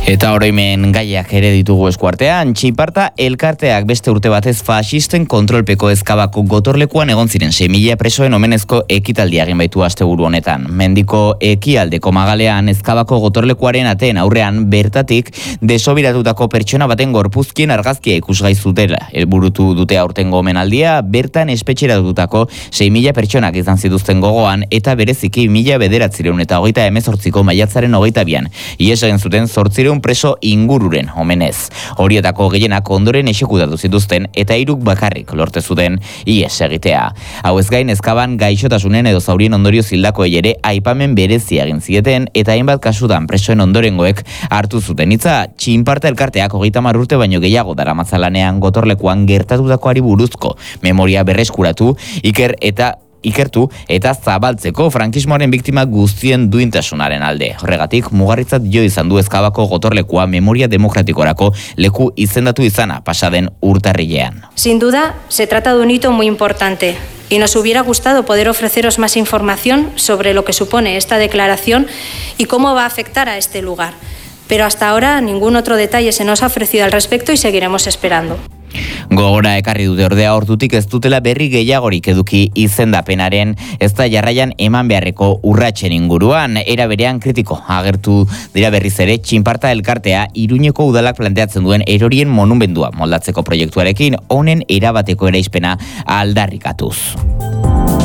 Eta oroimen gaiak ere ditugu eskuartean, Txinparta elkarteak beste urte batez faxisten kontrolpeko Ezkabako gotorlekuan egon ziren 6.000 presoen omenezko ekitaldia egin baitu asteburu honetan. Mendiko ekialdeko magalean Ezkabako gotorlekuaren ateen aurrean bertatik desobiratutako pertsona baten gorpuzkien argazkia ikusgai zutela. Helburutu dute aurtengo omenaldia, bertan espetxeratutako 6.000 pertsonak izan zituzten gogoan eta bereziki 1928ko maiatzaren 22an. Ies egin zuten 800 preso ingururen omenez. Horietako gehienak ondoren exekutatu zituzten eta 3 bakarrik lortu zuten ies egitea. Hau ez gain Ezkaban gaixotasunen edo zaurien ondorioz hildakoei ere aipamen berezia egin zieten eta hainbat kasutan presoen ondorengoek hartu zuten hitza. Txinparta elkarteak 30 urte baino gehiago daramatza lanean gotorlekuan gertatutakoari buruzko memoria berreskuratu, ikertu eta zabaltzeko frankismoaren biktima guztien duintasunaren alde. Horregatik, mugarritzat jo izan du Ezkabako gotorlekua memoria demokratikorako leku izendatu izana pasaden urtarrilean. Sin duda, se trata de un hito muy importante y nos hubiera gustado poder ofreceros más información sobre lo que supone esta declaración y cómo va a afectar a este lugar. Pero hasta ahora ningún otro detalle se nos ha ofrecido al respecto y seguiremos esperando. Gogora ekarri dute ordea hortutik ez dutela berri gehiagorik eduki izendapenaren ez da jarraian eman beharreko urratsen inguruan. Era berean kritiko agertu dira berriz ere Txinparta elkartea Iruñeko udalak planteatzen duen erorien monumentua moldatzeko proiektuarekin honen erabateko eraispena aldarrikatuz.